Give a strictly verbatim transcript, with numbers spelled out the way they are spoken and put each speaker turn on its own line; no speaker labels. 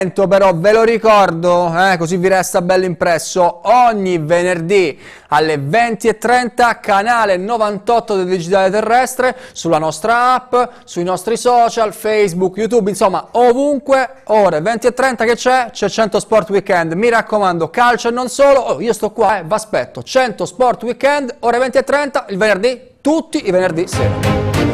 Però ve lo ricordo, eh, così vi resta bello impresso, ogni venerdì alle venti e trenta canale novantotto del Digitale Terrestre, sulla nostra app, sui nostri social, Facebook, YouTube, insomma ovunque, ore venti e trenta che c'è? C'è cento Sport Weekend, mi raccomando, calcio e non solo, oh, io sto qua, eh, vi aspetto, cento Sport Weekend, ore venti e trenta, il venerdì, tutti i venerdì sera.